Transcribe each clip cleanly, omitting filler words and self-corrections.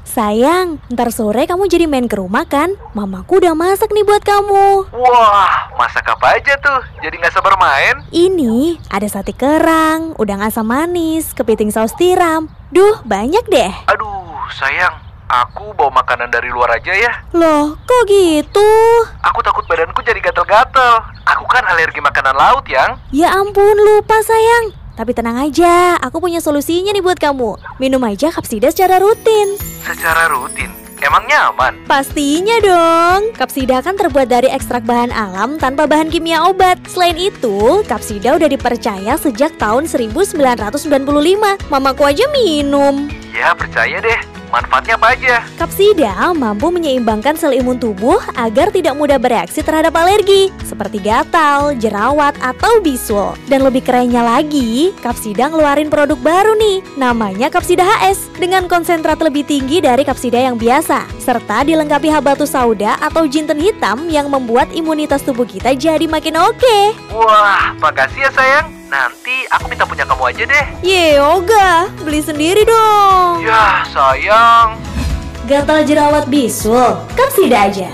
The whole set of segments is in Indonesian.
Sayang, ntar sore kamu jadi main ke rumah kan? Mamaku udah masak nih buat kamu. Wah, masak apa aja tuh? Jadi gak sabar main? Ini ada sate kerang, udang asam manis, kepiting saus tiram. Duh, banyak deh. Aduh, sayang, aku bawa makanan dari luar aja ya. Loh, kok gitu? Aku takut badanku jadi gatel-gatel. Aku kan alergi makanan laut, Yang. Ya ampun, lupa sayang. Tapi tenang aja, aku punya solusinya nih buat kamu. Minum aja Kapsida secara rutin. Secara rutin? Emangnya aman? Pastinya dong. Kapsida kan terbuat dari ekstrak bahan alam tanpa bahan kimia obat. Selain itu, Kapsida udah dipercaya sejak tahun 1995. Mamaku aja minum. Ya, percaya deh. Manfaatnya apa aja? Kapsida mampu menyeimbangkan sel imun tubuh agar tidak mudah bereaksi terhadap alergi, seperti gatal, jerawat, atau bisul. Dan lebih kerennya lagi, Kapsida ngeluarin produk baru nih, namanya Kapsida HS, dengan konsentrat lebih tinggi dari Kapsida yang biasa, serta dilengkapi habatus sauda atau jinten hitam yang membuat imunitas tubuh kita jadi makin oke. Wah, makasih ya sayang. Nanti aku minta punya kamu aja deh. Yoga, beli sendiri dong. Ya, sayang. Gatal jerawat bisul, Kapsida aja.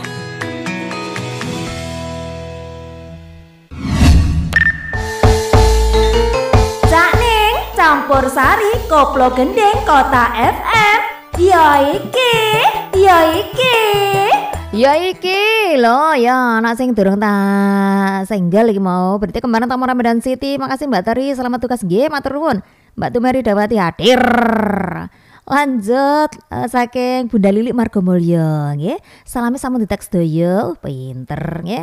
Cak Ning, campur sari, koplo gendeng, kota FM. Ya iki loh ya anak sing durung tak single iki mau. Berarti kemarin tamu Ramadan City. Makasih Mbak Tari, selamat tugas nggih, matur nuwun. Mbak Tumeri Dawati hadir. Lanjut saking Bunda Lilik Margomulyo nggih. Salami sampun diteks sedaya, pinter nggih.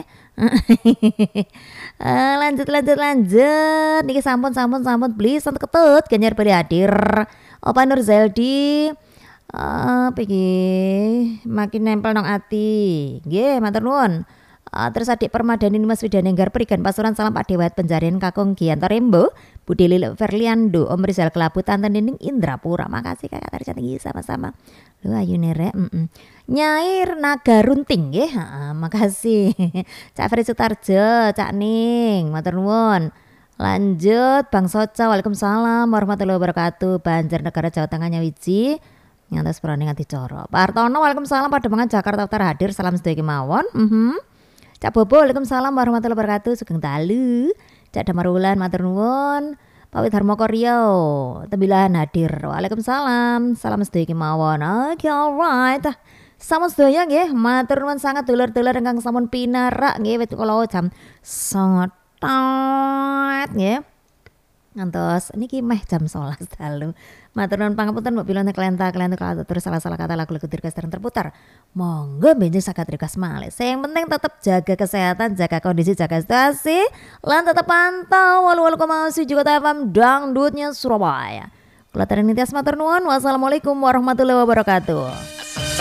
Lanjut. Niki sampun please santet ketut Ganjar Bari hadir. Opa Nur Zeldi makin nempel nang ati. Nggih, matur nuwun. Terus adik Permadani Mas Widanenggar Perigan Pasuruan, salam Pak Dewat Penjarian Kakung Gianto Rembo, Budi Lili Verliando, Om Rizal Kelabu, Tante Nining Indrapura. Makasih Kakak Tari cantik sama-sama. Lu ayu nerek. Nyair Naga Runting nggih. Makasih. Cak Feri Sutarjo, Cak Ning, matur nuwun. Lanjut Bang Soca, Waalaikumsalam warahmatullahi wabarakatuh. Banjarnegara Jawa Tengah Nyawiji. Ngantos perane nganti coro. Pak Hartono, Waalaikumsalam Pademangan Jakarta Utara hadir, salam sedaya kemawon. Cak Bobo, Waalaikumsalam warahmatullahi wabarakatuh. Sugeng dalu. Cak Damarulan, matur nuwun. Pak Widharmoko Riau, Tembilahan hadir. Waalaikumsalam. Salam sedaya kemawon. Oke, alright. Sampun sedaya nggih, matur nuwun sangat dulur-dulur ingkang sampun pinarak nggih wit kula jam 09.00 nggih. Ngantos niki meh jam 11 dalu. Matur nuwun pangapunten mbok pilih kelenta kalau terus salah-salah kata lagu-lagu dirgas terputar. Monggo benjing saged request malih. Sing penting tetap jaga kesehatan, jaga kondisi, jaga situasi, lan tetap pantau 88,7 FM dangdutnya Surabaya. Kula Tari Nitias matur nuwun. Wassalamualaikum warahmatullahi wabarakatuh.